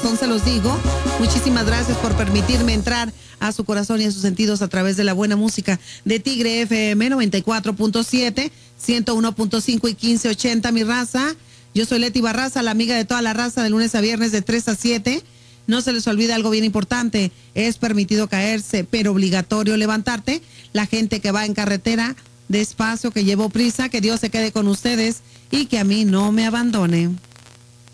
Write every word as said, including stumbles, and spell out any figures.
corazón se los digo. Muchísimas gracias por permitirme entrar a su corazón y a sus sentidos a través de la buena música de Tigre F M noventa y cuatro punto siete, ciento uno punto cinco y quince ochenta, mi raza. Yo soy Leti Barraza, la amiga de toda la raza, de lunes a viernes de tres a siete. No se les olvide algo bien importante, es permitido caerse, pero obligatorio levantarte. La gente que va en carretera, despacio, que llevo prisa, que Dios se quede con ustedes y que a mí no me abandone.